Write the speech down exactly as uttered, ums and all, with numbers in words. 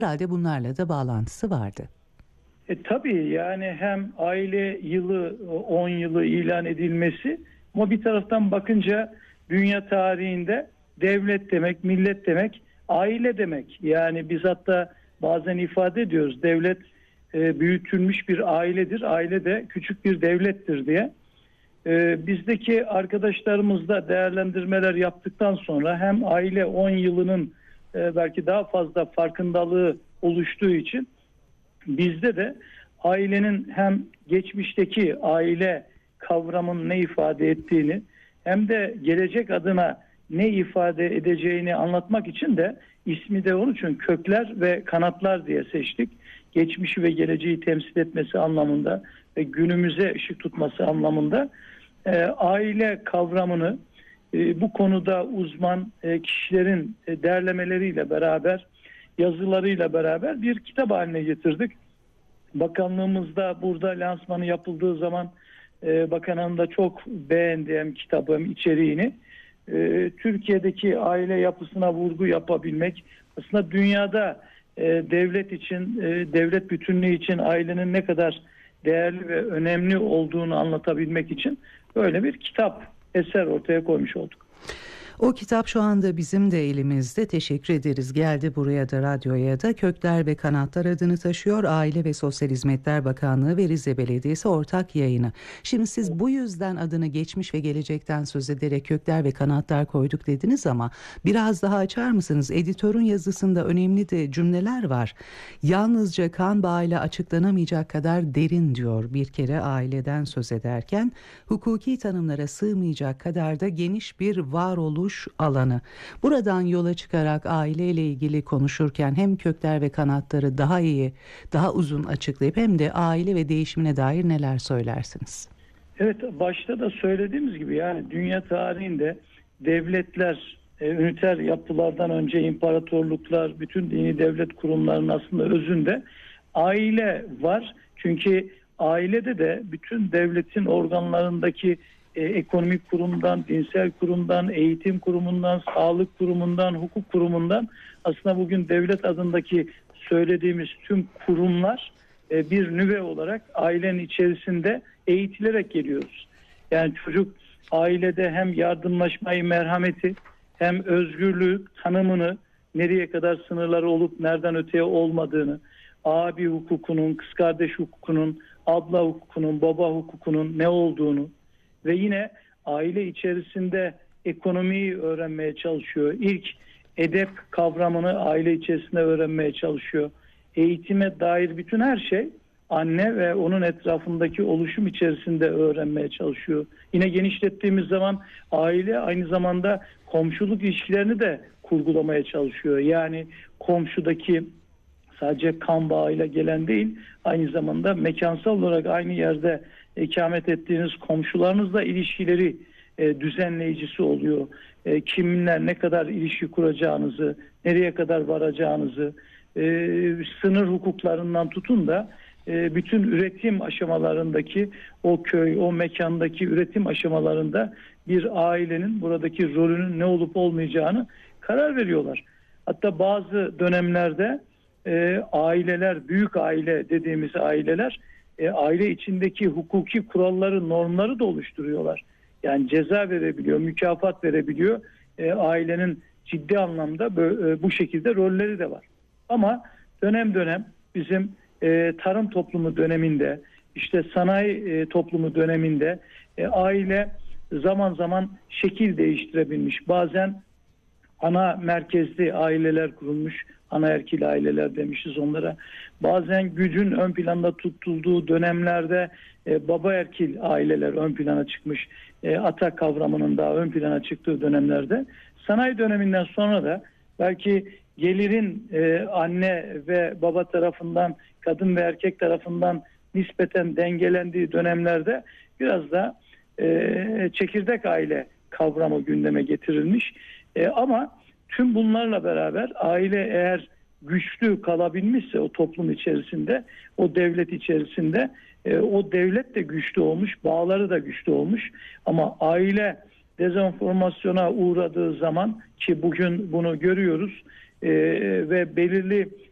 Herhalde bunlarla da bağlantısı vardı. E, tabii yani hem aile yılı on yılı ilan edilmesi ama bir taraftan bakınca dünya tarihinde devlet demek, millet demek, aile demek. Yani biz hatta bazen ifade ediyoruz, devlet e, büyütülmüş bir ailedir, aile de küçük bir devlettir diye. E, bizdeki arkadaşlarımızla değerlendirmeler yaptıktan sonra hem aile on yılının e, belki daha fazla farkındalığı oluştuğu için bizde de ailenin hem geçmişteki aile kavramının ne ifade ettiğini hem de gelecek adına ne ifade edeceğini anlatmak için de ismi de onun için kökler ve kanatlar diye seçtik. Geçmişi ve geleceği temsil etmesi anlamında ve günümüze ışık tutması anlamında e, aile kavramını e, bu konuda uzman e, kişilerin e, derlemeleriyle beraber, yazılarıyla beraber bir kitap haline getirdik. Bakanlığımızda burada lansmanı yapıldığı zaman e, bakanım da çok beğendiğim kitabım içeriğini e, Türkiye'deki aile yapısına vurgu yapabilmek, aslında dünyada e, devlet için, e, devlet bütünlüğü için ailenin ne kadar değerli ve önemli olduğunu anlatabilmek için böyle bir kitap, eser ortaya koymuş olduk. O kitap şu anda bizim de elimizde. Teşekkür ederiz. Geldi buraya da, radyoya da. Kökler ve Kanatlar adını taşıyor. Aile ve Sosyal Hizmetler Bakanlığı ve Rize Belediyesi ortak yayını. Şimdi siz bu yüzden adını geçmiş ve gelecekten söz ederek Kökler ve Kanatlar koyduk dediniz ama biraz daha açar mısınız? Editörün yazısında önemli de cümleler var. Yalnızca kan bağıyla açıklanamayacak kadar derin diyor bir kere aileden söz ederken. Hukuki tanımlara sığmayacak kadar da geniş bir varoluş alanı. Buradan yola çıkarak aileyle ilgili konuşurken hem kökler ve kanatları daha iyi, daha uzun açıklayıp hem de aile ve değişimine dair neler söylersiniz? Evet, başta da söylediğimiz gibi yani dünya tarihinde devletler, e, üniter yapılardan önce imparatorluklar, bütün dini devlet kurumlarının aslında özünde aile var. Çünkü ailede de bütün devletin organlarındaki E, ekonomik kurumdan, dinsel kurumdan, eğitim kurumundan, sağlık kurumundan, hukuk kurumundan aslında bugün devlet adındaki söylediğimiz tüm kurumlar e, bir nüve olarak ailenin içerisinde eğitilerek geliyoruz. Yani çocuk ailede hem yardımlaşmayı, merhameti hem özgürlüğü tanımını, nereye kadar sınırları olup nereden öteye olmadığını, abi hukukunun, kız kardeş hukukunun, abla hukukunun, baba hukukunun ne olduğunu ve yine aile içerisinde ekonomiyi öğrenmeye çalışıyor. İlk edep kavramını aile içerisinde öğrenmeye çalışıyor. Eğitime dair bütün her şey anne ve onun etrafındaki oluşum içerisinde öğrenmeye çalışıyor. Yine genişlettiğimiz zaman aile aynı zamanda komşuluk ilişkilerini de kurgulamaya çalışıyor. Yani komşudaki sadece kan bağıyla gelen değil, aynı zamanda mekansal olarak aynı yerde ikamet ettiğiniz komşularınızla ilişkileri e, düzenleyicisi oluyor. E, kiminle ne kadar ilişki kuracağınızı, nereye kadar varacağınızı, e, sınır hukuklarından tutun da e, bütün üretim aşamalarındaki o köy, o mekandaki üretim aşamalarında bir ailenin buradaki rolünün ne olup olmayacağını karar veriyorlar. Hatta bazı dönemlerde e, aileler, büyük aile dediğimiz aileler E, aile içindeki hukuki kuralları, normları da oluşturuyorlar. Yani ceza verebiliyor, mükafat verebiliyor. E, ailenin ciddi anlamda bu, e, bu şekilde rolleri de var. Ama dönem dönem bizim e, tarım toplumu döneminde, işte sanayi e, toplumu döneminde e, aile zaman zaman şekil değiştirebilmiş. Bazen ana merkezli aileler kurulmuş, anaerkil aileler demişiz onlara. Bazen gücün ön planda tutulduğu dönemlerde e, baba erkil aileler ön plana çıkmış. E, ata kavramının daha ön plana çıktığı dönemlerde. Sanayi döneminden sonra da belki gelirin e, anne ve baba tarafından, kadın ve erkek tarafından nispeten dengelendiği dönemlerde biraz da e, çekirdek aile kavramı gündeme getirilmiş. E, ama tüm bunlarla beraber aile eğer güçlü kalabilmişse o toplum içerisinde, o devlet içerisinde, e, o devlet de güçlü olmuş, bağları da güçlü olmuş. Ama aile dezenformasyona uğradığı zaman, ki bugün bunu görüyoruz e, ve belirli